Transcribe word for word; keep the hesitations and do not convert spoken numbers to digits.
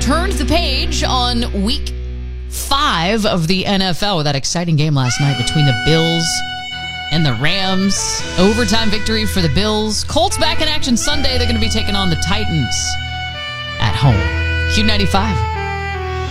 turned the page on week five of the N F L with that exciting game last night between the Bills and the Rams. Overtime victory for the Bills. Colts back in action Sunday. They're going to be taking on the Titans at home. Q ninety-five.